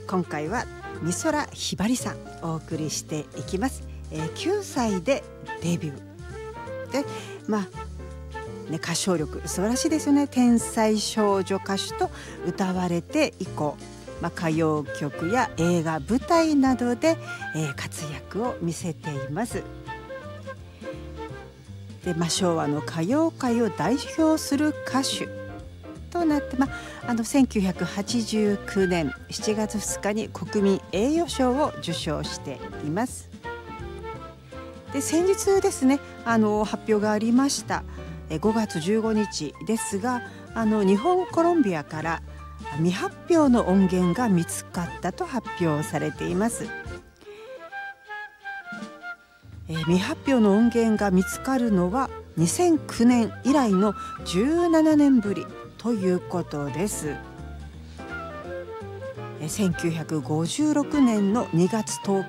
今回は美空ひばりさんお送りしていきます。9歳でデビューで、歌唱力素晴らしいですよね。天才少女歌手と歌われて以降、歌謡曲や映画舞台などで、活躍を見せています。で、昭和の歌謡界を代表する歌手となって、1989年7月2日に国民栄誉賞を受賞しています。で、先日ですね、発表がありました5月15日ですが、日本コロンビアから未発表の音源が見つかったと発表されています。未発表の音源が見つかるのは2009年以来の17年ぶりということです。1956年の2月10